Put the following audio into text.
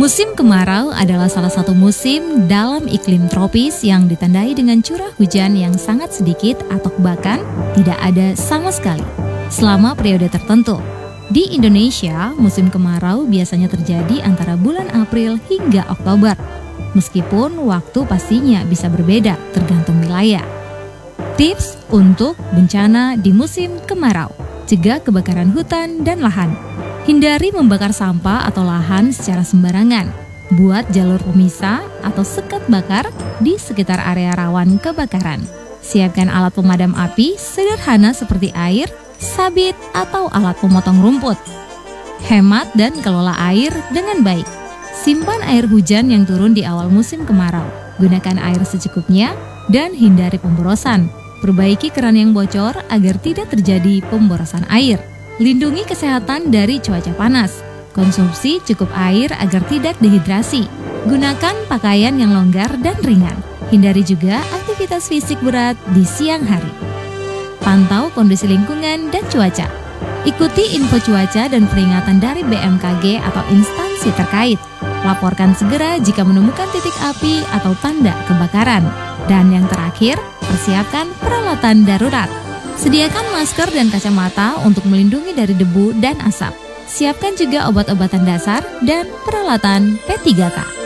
Musim kemarau adalah salah satu musim dalam iklim tropis yang ditandai dengan curah hujan yang sangat sedikit atau bahkan tidak ada sama sekali selama periode tertentu. Di Indonesia, musim kemarau biasanya terjadi antara bulan April hingga Oktober, meskipun waktu pastinya bisa berbeda tergantung wilayah. Tips untuk bencana di musim kemarau: cegah kebakaran hutan dan lahan. Hindari membakar sampah atau lahan secara sembarangan. Buat jalur pemisah atau sekat bakar di sekitar area rawan kebakaran. Siapkan alat pemadam api sederhana seperti air, sabit, atau alat pemotong rumput. Hemat dan kelola air dengan baik. Simpan air hujan yang turun di awal musim kemarau. Gunakan air secukupnya dan hindari pemborosan. Perbaiki keran yang bocor agar tidak terjadi pemborosan air. Lindungi kesehatan dari cuaca panas. Konsumsi cukup air agar tidak dehidrasi. Gunakan pakaian yang longgar dan ringan. Hindari juga aktivitas fisik berat di siang hari. Pantau kondisi lingkungan dan cuaca. Ikuti info cuaca dan peringatan dari BMKG atau instansi terkait. Laporkan segera jika menemukan titik api atau tanda kebakaran. Dan yang terakhir, persiapkan peralatan darurat. Sediakan masker dan kacamata untuk melindungi dari debu dan asap. Siapkan juga obat-obatan dasar dan peralatan P3K.